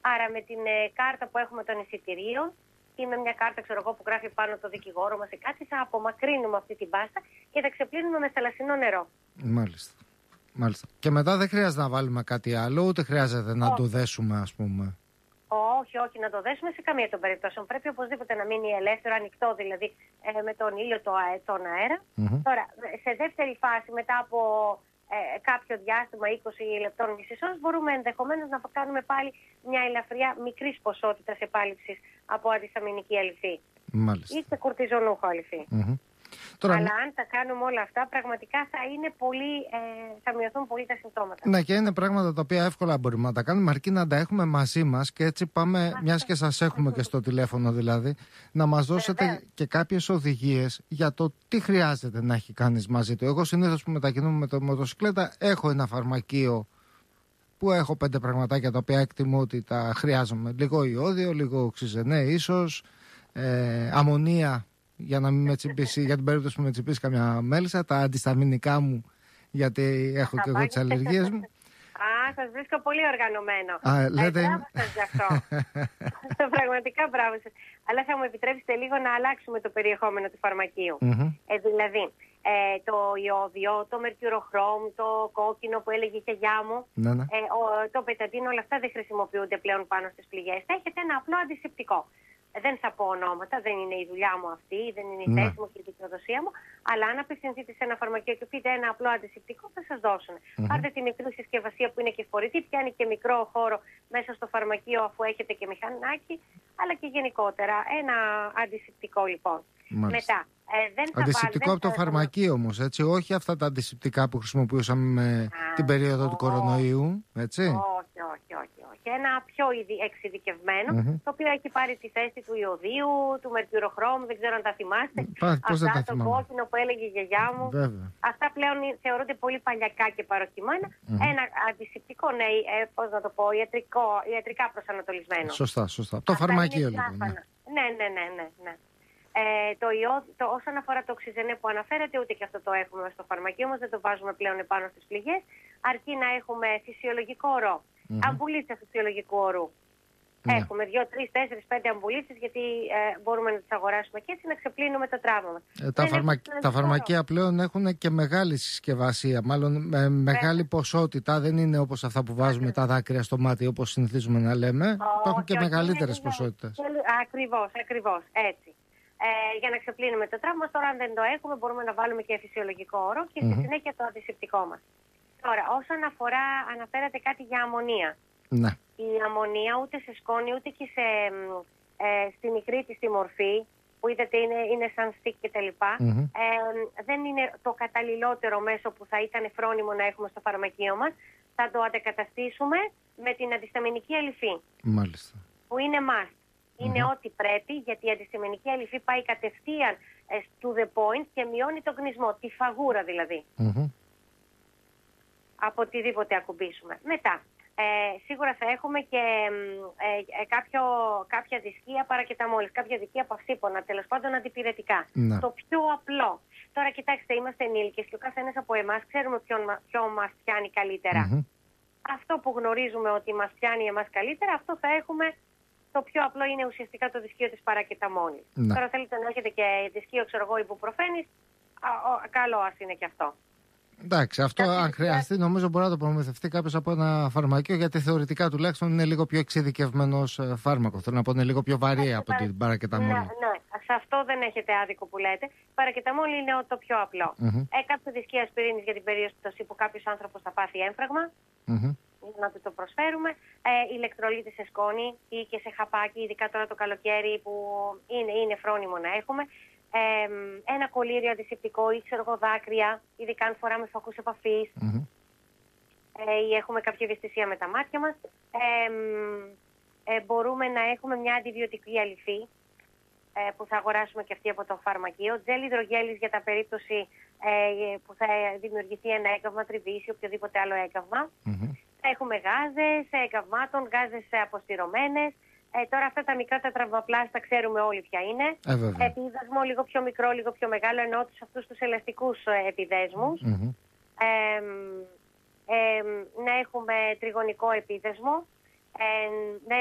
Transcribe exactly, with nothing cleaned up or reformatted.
Άρα με την ε, κάρτα που έχουμε των εισιτηρίων ή με μια κάρτα ξέρω εγώ, που γράφει πάνω το δικηγόρο μας ή κάτι, θα απομακρύνουμε αυτή την πάστα και θα ξεπλύνουμε με θαλασσινό νερό. Μάλιστα. Μάλιστα. Και μετά δεν χρειάζεται να βάλουμε κάτι άλλο, ούτε χρειάζεται να όχι. το δέσουμε, ας πούμε. Όχι, όχι, να το δέσουμε σε καμία των περιπτώσεων. Πρέπει οπωσδήποτε να μείνει ελεύθερο, ανοιχτό δηλαδή, ε, με τον ήλιο, το αε, τον αέρα. Mm-hmm. Τώρα, σε δεύτερη φάση, μετά από ε, κάποιο διάστημα, είκοσι λεπτών, μισή ώρας, μπορούμε ενδεχομένως να κάνουμε πάλι μια ελαφριά μικρής ποσότητας επάλυψης από αντισταμινική αλυφή. Μάλιστα. Ή σε κορτιζονούχο αλυφή. Mm-hmm. Τώρα... Αλλά αν τα κάνουμε όλα αυτά, πραγματικά θα, είναι πολύ, ε, θα μειωθούν πολύ τα συμπτώματα. Ναι, και είναι πράγματα τα οποία εύκολα μπορούμε να τα κάνουμε, αρκεί να τα έχουμε μαζί μας και έτσι πάμε, μιας και σας έχουμε και στο τηλέφωνο δηλαδή, να μας δώσετε Βεβαίως. και κάποιες οδηγίες για το τι χρειάζεται να έχει κανείς μαζί του. Εγώ συνήθως που μετακινούμαι με το μοτοσυκλέτα έχω ένα φαρμακείο που έχω πέντε πραγματάκια τα οποία εκτιμώ ότι τα χρειάζομαι. Λίγο ιόδιο, λίγο οξυζενέ ίσως, ε, αμμονία. Για να μην με τσιμπήσει, για την περίπτωση που με τσιμπήσει καμιά μέλισσα, τα αντισταμινικά μου, γιατί έχω και εγώ τις αλλεργίες μου. Α, σας βρίσκω πολύ οργανωμένο. Α, λέτε... ε, μπράβο σας γι' αυτό. Πραγματικά μπράβο σας. Αλλά θα μου επιτρέψετε λίγο να αλλάξουμε το περιεχόμενο του φαρμακείου. Mm-hmm. Ε, δηλαδή, ε, το ιόδιο, το μερκουροχρώμ, το κόκκινο που έλεγε η γιαγιά μου, ναι, ναι. Ε, ο, το πεταντίνο, όλα αυτά δεν χρησιμοποιούνται πλέον πάνω στις πληγές. Θα έχετε ένα απλό αντισηπτικό. Δεν θα πω ονόματα, δεν είναι η δουλειά μου αυτή, δεν είναι η ναι. θέση μου και η δικαιοδοσία μου, αλλά αν απευθυνθείτε σε ένα φαρμακείο και πείτε ένα απλό αντισηπτικό, θα σας δώσουν. Mm-hmm. Πάρτε τη μικρή συσκευασία που είναι και φορητή, πιάνει και μικρό χώρο μέσα στο φαρμακείο αφού έχετε και μηχανάκι, αλλά και γενικότερα ένα αντισηπτικό λοιπόν. Μάλιστα. Μετά. Ε, δεν θα αντισηπτικό βάλ, από το φαρμακείο όμως, έτσι, όχι αυτά τα αντισηπτικά που χρησιμοποιούσαμε με Α, την περίοδο του κορονοϊού, έτσι. Όχι, όχι, όχι, όχι. Ένα πιο εξειδικευμένο, mm-hmm. το οποίο έχει πάρει τη θέση του ιωδίου, του μερκουροχρώμου, δεν ξέρω αν τα θυμάστε. Πά, αυτά, τα το κόκκινο που έλεγε η γιαγιά μου. Βέβαια. Αυτά πλέον θεωρούνται πολύ παλιακά και παροχημένα. Mm-hmm. Ένα αντισηπτικό, ναι, ε, πώς να το πω, ιατρικό, ιατρικά προσανατολισμένο. Σωστά, σωστά. Το φαρμακείο λοιπόν. Ναι, ναι, ναι, ναι, ναι. ναι. Ε, το ιό, το, όσον αφορά το οξυζενέ που αναφέρεται, ούτε και αυτό το έχουμε στο φαρμακείο μας, δεν το βάζουμε πλέον επάνω στις πληγές, αρκεί να έχουμε φυσιολογικό ορό. Mm-hmm. Αμπουλίτσα φυσιολογικού ορού. Mm-hmm. Έχουμε δύο, τρεις, τέσσερις, πέντε αμπουλίτσες, γιατί ε, μπορούμε να τις αγοράσουμε και έτσι να ξεπλύνουμε το τραύμα μας. Ε, τα, φαρμα... τα φαρμακεία πλέον έχουν και μεγάλη συσκευασία, μάλλον με μεγάλη ποσότητα, δεν είναι όπως αυτά που βάζουμε τα δάκρυα στο μάτι, όπως συνηθίζουμε να λέμε. Oh, υπάρχουν και μεγαλύτερες ποσότητες. Ακριβώς, ακριβώς, έτσι. Ε, για να ξεπλύνουμε το τραύμα. Τώρα, αν δεν το έχουμε, μπορούμε να βάλουμε και φυσιολογικό όρο και στη mm-hmm. συνέχεια το αντισηπτικό μας. Τώρα, όσον αφορά, αναφέρατε κάτι για αμμονία. Ναι. Η αμμονία ούτε σε σκόνη, ούτε και σε, ε, στη μικρή της τη μορφή, που είδατε είναι, είναι σαν στικ και τα λοιπά, mm-hmm. ε, δεν είναι το καταλληλότερο μέσο που θα ήταν φρόνιμο να έχουμε στο φαρμακείο μας. Θα το αντεκαταστήσουμε με την αντισταμινική αλυφή. Μάλιστα. Που είναι must. Είναι mm-hmm. ό,τι πρέπει, γιατί η αντιστημενική αλυφή πάει κατευθείαν ε, to the point και μειώνει τον κνισμό, τη φαγούρα δηλαδή. Mm-hmm. Από οτιδήποτε ακουμπήσουμε. Μετά, ε, σίγουρα θα έχουμε και ε, ε, κάποιο, κάποια δισκία παρακεταμόλης, κάποια δισκία παυσίπονα, τέλος πάντων αντιπυρετικά. Mm-hmm. Το πιο απλό. Τώρα κοιτάξτε, είμαστε ενήλικες και ο καθένας από εμάς ξέρουμε ποιον, ποιον μας πιάνει καλύτερα. Mm-hmm. Αυτό που γνωρίζουμε ότι μας πιάνει εμάς καλύτερα, αυτό θα έχουμε. Το πιο απλό είναι ουσιαστικά το δισκείο της παρακεταμόλης. Ναι. Τώρα θέλετε να έχετε και δισκείο, ξέρω εγώ, ιμπουπροφένης, καλό ας είναι και αυτό. Εντάξει, αυτό Κάτι αν χρειαστεί νομίζω μπορεί να το προμηθευτεί κάποιος από ένα φαρμακείο, γιατί θεωρητικά τουλάχιστον είναι λίγο πιο εξειδικευμένος φάρμακο. Θέλω να πω είναι λίγο πιο βαρύ από την παρακεταμόλη. Ναι, ναι, σε αυτό δεν έχετε άδικο που λέτε. Η παρακεταμόλη είναι το πιο απλό. Mm-hmm. Ε, κάποιο δισκείο ασπιρίνης για την περίοδο που κάποιος άνθρωπος θα πάθει έμφραγμα. Mm-hmm. Να του το προσφέρουμε. Ε, ηλεκτρολίτη σε σκόνη ή και σε χαπάκι, ειδικά τώρα το καλοκαίρι που είναι, είναι φρόνιμο να έχουμε. Ε, ένα κολλήριο αντισηπτικό ή ξέρω εγώ δάκρυα, ειδικά αν φοράμε φακούς επαφής mm-hmm. ε, ή έχουμε κάποια ευαισθησία με τα μάτια μας. Ε, ε, μπορούμε να έχουμε μια αντιβιωτική αλυφή ε, που θα αγοράσουμε και αυτή από το φαρμακείο. Τζέλ υδρογέλης για τα περίπτωση ε, που θα δημιουργηθεί ένα έγκαυμα, τριβής ή οποιοδήποτε άλλο έγκαυμα. Mm-hmm. Έχουμε γάζες εγκαυμάτων, γάζες αποστηρωμένες. Ε, τώρα αυτά τα μικρά τα τραυμαπλάστα ξέρουμε όλοι ποια είναι. Ε, επίδεσμο λίγο πιο μικρό, λίγο πιο μεγάλο, ενώ τους αυτούς τους ελαστικούς επιδέσμους. Mm-hmm. Ε, ε, να έχουμε τριγωνικό επίδεσμο. Ε, να